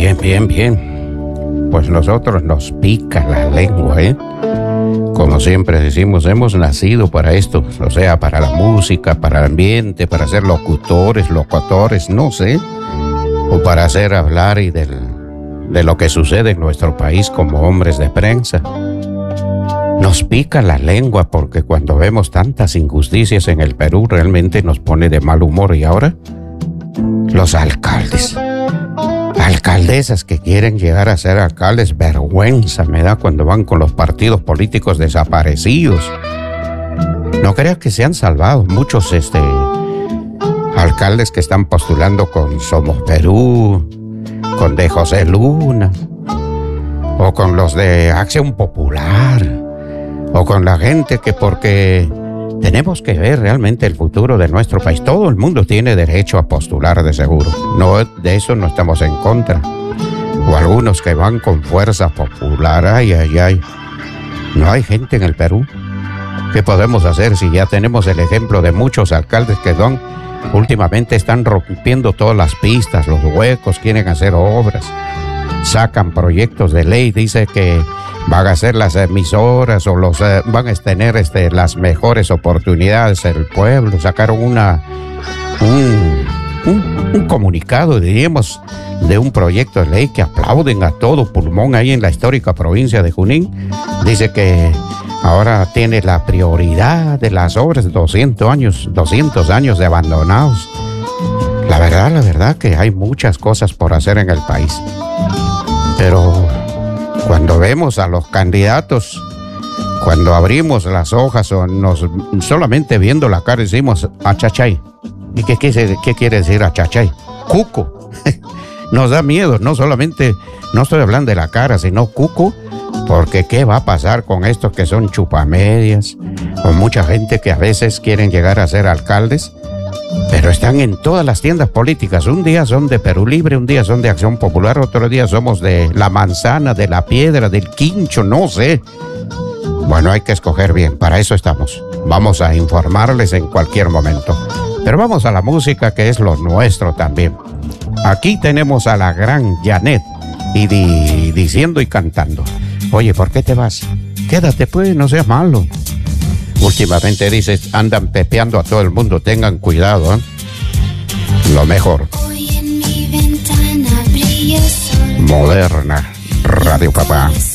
bien, bien, bien. Pues nosotros nos pica la lengua, ¿eh? Como siempre decimos, hemos nacido para esto, o sea, para la música, para el ambiente, para ser locutores, no sé, o para hacer hablar de lo que sucede en nuestro país como hombres de prensa. Nos pica la lengua porque cuando vemos tantas injusticias en el Perú realmente nos pone de mal humor. Y ahora, los alcaldesas que quieren llegar a ser alcaldes, vergüenza me da cuando van con los partidos políticos desaparecidos. No creas que se han salvado muchos alcaldes que están postulando con Somos Perú, con de José Luna, o con los de Acción Popular, o con la gente que porque tenemos que ver realmente el futuro de nuestro país. Todo el mundo tiene derecho a postular, de seguro. No, de eso no estamos en contra. O algunos que van con fuerza popular. Ay, ay, ay. No hay gente en el Perú. ¿Qué podemos hacer si ya tenemos el ejemplo de muchos alcaldes que últimamente están rompiendo todas las pistas, los huecos, quieren hacer obras, sacan proyectos de ley, dice que van a ser las emisoras o van a tener las mejores oportunidades el pueblo. Sacaron un comunicado, diríamos, de un proyecto de ley que aplauden a todo pulmón ahí en la histórica provincia de Junín. Dice que ahora tiene la prioridad de las obras, 200 años de abandonados. La verdad que hay muchas cosas por hacer en el país. Pero cuando vemos a los candidatos, cuando abrimos las hojas o solamente viendo la cara decimos achachay. ¿Y qué quiere decir achachay? Cuco. Nos da miedo, no estoy hablando de la cara, sino cuco, porque ¿qué va a pasar con estos que son chupamedias? O mucha gente que a veces quieren llegar a ser alcaldes, pero están en todas las tiendas políticas. Un día son de Perú Libre, un día son de Acción Popular, otro día somos de La Manzana, de La Piedra, del Quincho, no sé. Bueno, hay que escoger bien, para eso estamos. Vamos a informarles en cualquier momento. Pero vamos a la música, que es lo nuestro también. Aquí tenemos a la gran Janet y diciendo y cantando: oye, ¿por qué te vas? Quédate pues, no seas malo. Últimamente dices, andan pepeando a todo el mundo, tengan cuidado, ¿eh? Lo mejor. Hoy en mi ventana brilla el sol. Moderna Radio Papá.